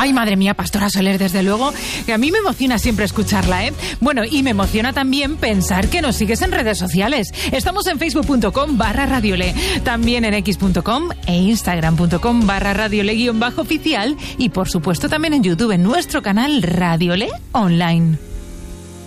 Ay, madre mía, Pastora Soler, desde luego, que a mí me emociona siempre escucharla, ¿eh? Bueno, y me emociona también pensar que nos sigues en redes sociales. Estamos en facebook.com/radiole, también en x.com e instagram.com/radiole_oficial y por supuesto también en YouTube en nuestro canal Radiole Online.